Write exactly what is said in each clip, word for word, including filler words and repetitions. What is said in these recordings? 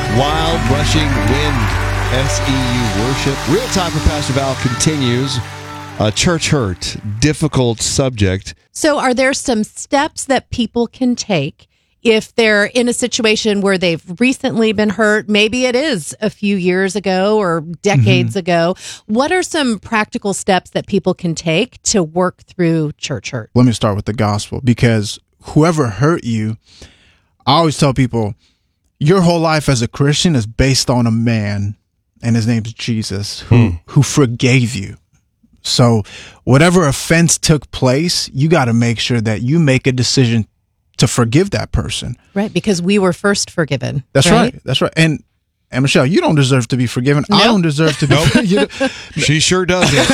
Wild Rushing Wind, S E U worship. Real Talk with Pastor Val continues. Uh, church hurt, difficult subject. So are there some steps that people can take if they're in a situation where they've recently been hurt? Maybe it is a few years ago or decades mm-hmm. ago. What are some practical steps that people can take to work through church hurt? Let me start with the gospel, because whoever hurt you, I always tell people, your whole life as a Christian is based on a man, and his name's Jesus, who, hmm. who forgave you. So whatever offense took place, you got to make sure that you make a decision to forgive that person. Right, because we were first forgiven. That's right. right. That's right. And and Michelle, you don't deserve to be forgiven. No. I don't deserve to be nope. forgiven. She sure doesn't.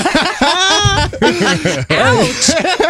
Ouch.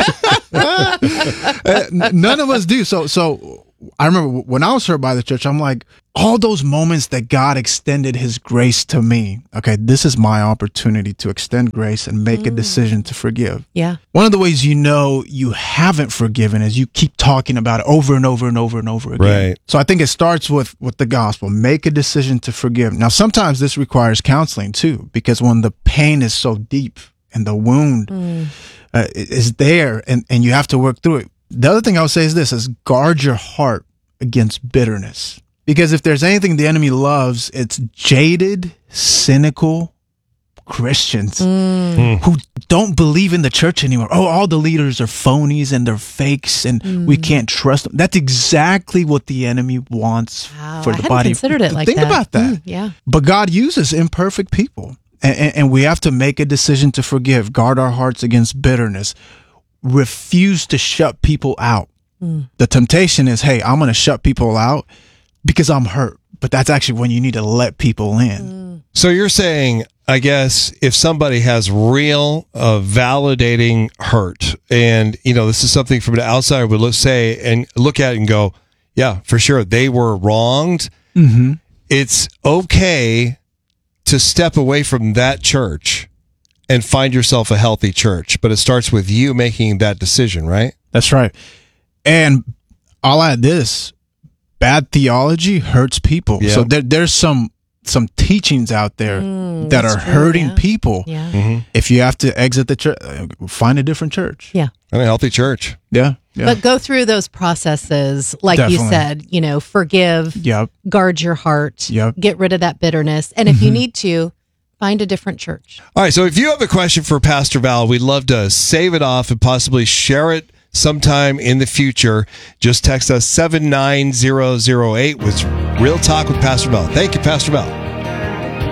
uh, none of us do. So so I remember when I was hurt by the church, I'm like, all those moments that God extended his grace to me. Okay, this is my opportunity to extend grace and make mm. a decision to forgive. Yeah. One of the ways you know you haven't forgiven is you keep talking about it over and over and over and over again. Right. So I think it starts with, with the gospel. Make a decision to forgive. Now, sometimes this requires counseling too, because when the pain is so deep and the wound mm. uh, is there and, and you have to work through it. The other thing I would say is this, is guard your heart against bitterness. Because if there's anything the enemy loves, it's jaded, cynical Christians mm. who don't believe in the church anymore. Oh, all the leaders are phonies and they're fakes and mm. we can't trust them. That's exactly what the enemy wants wow, for the I hadn't body. Considered it like Think that. about that. Mm, yeah. But God uses imperfect people. And, and, and we have to make a decision to forgive, guard our hearts against bitterness, refuse to shut people out. Mm. The temptation is, hey, I'm going to shut people out because I'm hurt. But that's actually when you need to let people in. Mm. So you're saying, I guess, if somebody has real uh, validating hurt, and, you know, this is something from an outsider would look, say and look at it and go, yeah, for sure, they were wronged. Mm-hmm. It's okay to step away from that church and find yourself a healthy church. But it starts with you making that decision, right? That's right. And I'll add this. Bad theology hurts people. Yep. So there, there's some some teachings out there mm, that are true, hurting yeah. people. Yeah. Mm-hmm. If you have to exit the church, find a different church. Yeah. And a healthy church. Yeah. yeah. But go through those processes, like Definitely. you said, you know, forgive, Yep. guard your heart, Yep. get rid of that bitterness. And if Mm-hmm. you need to, find a different church. All right. So if you have a question for Pastor Val, we'd love to save it off and possibly share it sometime in the future. Just text us seven nine zero zero eight with Real Talk with Pastor Val. Thank you, Pastor Val.